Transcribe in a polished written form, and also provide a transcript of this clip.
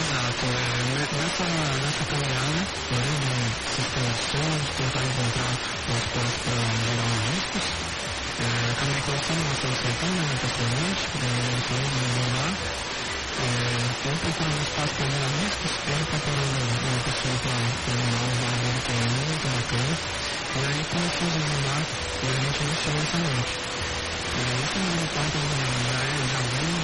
Exato. Nessa caminhada, né, de sistemação, de tentar encontrar os pontos para gerar os riscos, acabei conhecendo uma solução também, pessoalmente, no lar. Eu procurando espaço para gerar riscos, ele procurando uma pessoa para terminar os lares que é muito bacana. E aí conheci o Zimar e a gente iniciou essa noite. Esse é um ponto já vem